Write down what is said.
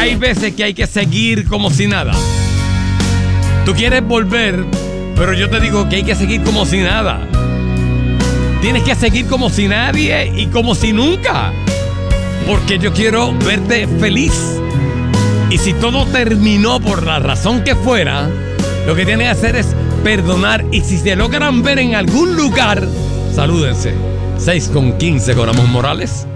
hay veces que hay que seguir como si nada. Tú quieres volver, pero yo te digo que hay que seguir como si nada. Tienes que seguir como si nadie y como si nunca. Porque yo quiero verte feliz. Y si todo terminó por la razón que fuera, lo que tienes que hacer es perdonar. Y si se logran ver en algún lugar, salúdense. 6:15 con Ramón Morales.